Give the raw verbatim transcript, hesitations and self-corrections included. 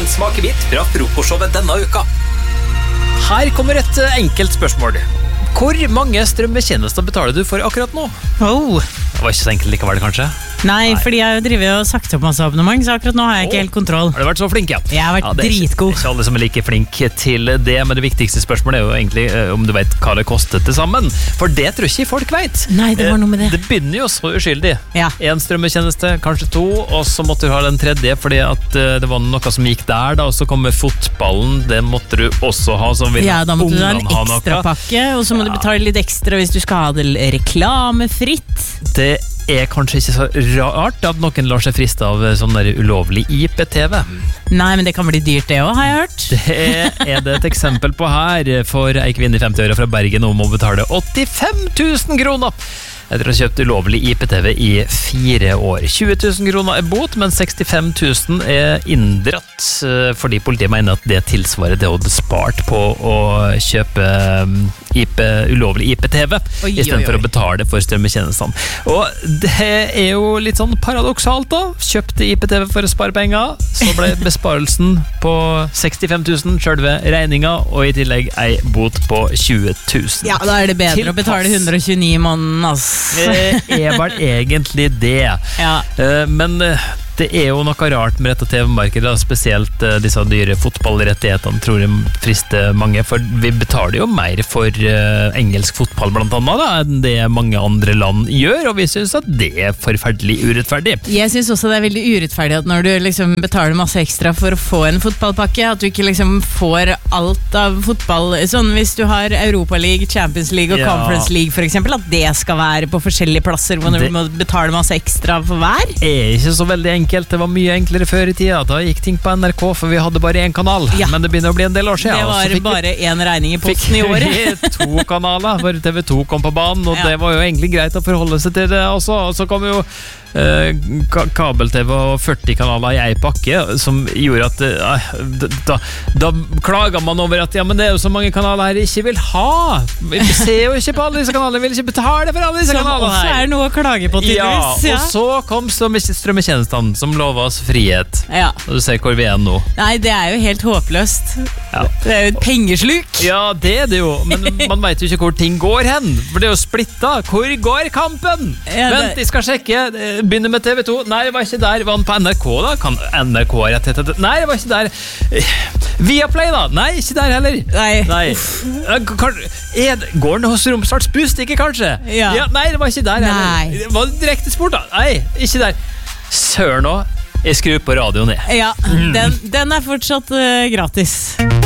en smakebit fra frokostshowet denne uka. Her kommer et enkelt spørsmål. Hvor mange strømmetjenester betaler du for akkurat nå? Oh. Det var ikke så enkelt likevel, kanskje? Nei, Nei, fordi jeg driver og sagt opp masse abonnement, så akkurat nå har jeg ikke helt kontroll. Har du vært så flink, ja? Jeg har vært ja, det er dritgod. Ikke, ikke alle som er like flink til det, men det viktigste spørsmålet er jo egentlig om du vet hva det kostet til sammen. For det tror ikke folk vet. Nei, det var noe med det. Det begynner jo så uskyldig. Ja. En strømmetjeneste, kanskje to, og så måtte du ha den tredje, fordi at det var noe som gikk der, da, og så kommer fotballen, det måtte du også ha, som vil ja, da måtte du ha en ha ekstra pakke, og så må ja. du betale litt ekstra hvis du skal ha det reklamefritt. Det er kanskje ikke så rart at noen lar seg friste av sånn der ulovlig I P-T V. Nei, men det kan bli dyrt det også, har jeg hørt. Det er det et eksempel på her, for ei kvinne i femti-åra fra Bergen om å betale åttifem tusen kroner etter å ha kjøpt ulovlig I P-T V i fire år. tjue tusen kroner er bot, men sekstifem tusen er inndratt, fordi politiet mener at det tilsvarer det å ha spart på å kjøpe I P, ulovlig I P-T V, oi, i stedet oi, oi. for å betale for strømmetjenestene. Og det er jo litt sånn paradoksalt da. Kjøpte I P-T V for å spare penger, så ble besparelsen på sekstifem tusen, selve regninga, og i tillegg ei bot på tjue tusen. Ja, da er det bedre Tilpass. Å betale hundre og tjueni i måneden, altså. Det er vel egentlig det. Ja. Men det er jo noe rart med dette T V-markedet, spesielt disse dyre fotballrettighetene tror jeg frister mange, for vi betaler jo mer for engelsk fotball blant annet da, enn det mange andre land gjør, og vi synes at det er forferdelig urettferdig. Jeg synes også det er veldig urettferdig at når du liksom betaler masse ekstra for å få en fotballpakke, at du ikke liksom får alt av fotball, sånn hvis du har Europa League, Champions League og ja. Conference League for eksempel, at det skal være på forskjellige plasser hvor du må betale masse ekstra for hver. Det er ikke så veldig enkelt. Det var mye enklere før i tida. Da gikk ting på N R K, for vi hadde bare én kanal. Ja. Men det begynner å bli en del år siden. Det var bare én regning i posten i året. Fikk vi to kanaler, for T V to kom på banen, og ja. det var jo egentlig greit å forholde seg til det også. Og så kom jo Uh, kabel-T V og førti kanaler i ei pakke, som gjorde at uh, da, da, da klager man over at ja, men det er jo så mange kanaler her jeg ikke vil ha. Vi ser jo ikke på alle disse kanalene, jeg vil ikke betale for alle disse som kanalene her. Som også er noe å klage på, tydeligvis. Ja, og så kom strømmetjenestene som lover oss frihet. Ja. Og du ser hvor vi er nå. Nei, det er jo helt håpløst. Ja. Det er jo et pengesluk. Ja, det er det jo, men man vet jo ikke hvor ting går hen, for det er jo splitta. Hvor går kampen? Ja, det... Vent, jeg skal sjekke. Begynner med T V to. Nei, det var ikke der. Var han på N R K da? Kan N R K ha rettighet? Nei, det var ikke der. Viaplay da? Nei, ikke der heller. Nei. Nei. Er, går den hos Romsdals Bustikke, kanskje? Ja. Ja. Nei, det var ikke der heller. Nei. Var det direkte sport da? Nei, ikke der. Sør nå. Jeg skrur på radioen ned. Ja, den, den er fortsatt uh, gratis.